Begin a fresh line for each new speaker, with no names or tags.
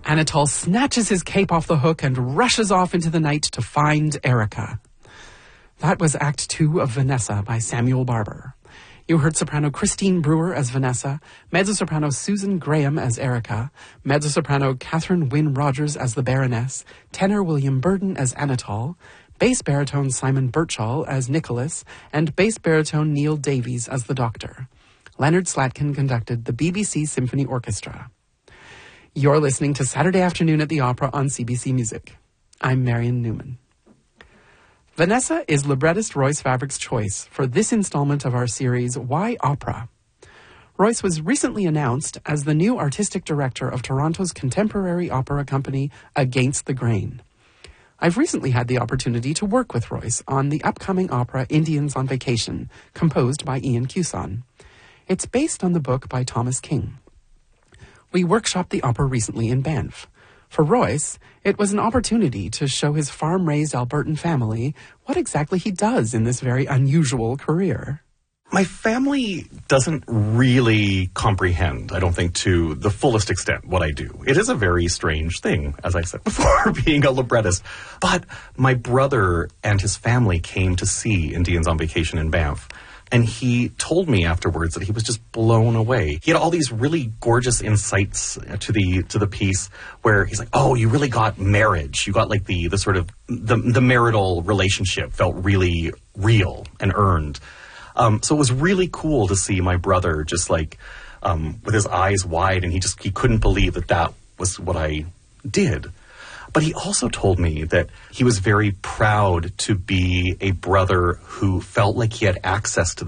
Anatole snatches his cape off the hook and rushes off into the night to find Erica. That was Act 2 of Vanessa by Samuel Barber. You heard soprano Christine Brewer as Vanessa, mezzo-soprano Susan Graham as Erica, mezzo-soprano Catherine Wynne Rogers as the Baroness, tenor William Burden as Anatole, bass baritone Simon Birchall as Nicholas, and bass baritone Neil Davies as the Doctor. Leonard Slatkin conducted the BBC Symphony Orchestra. You're listening to Saturday Afternoon at the Opera on CBC Music. I'm Marion Newman. Vanessa is librettist Royce Vavrik's choice for this installment of our series, Why Opera? Royce was recently announced as the new artistic director of Toronto's contemporary opera company, Against the Grain. I've recently had the opportunity to work with Royce on the upcoming opera Indians on Vacation, composed by Ian Cuson. It's based on the book by Thomas King. We workshopped the opera recently in Banff. For Royce, it was an opportunity to show his farm-raised Albertan family what exactly he does in this very unusual career.
My family doesn't really comprehend, I don't think, to the fullest extent what I do. It is a very strange thing, as I said before, being a librettist. But my brother and his family came to see Indians on Vacation in Banff. And he told me afterwards that he was just blown away. He had all these really gorgeous insights to the piece where he's like, oh, you really got marriage. You got like the sort of the marital relationship felt really real and earned. So it was really cool to see my brother just like with his eyes wide, and he couldn't believe that was what I did. But he also told me that he was very proud to be a brother who felt like he had access to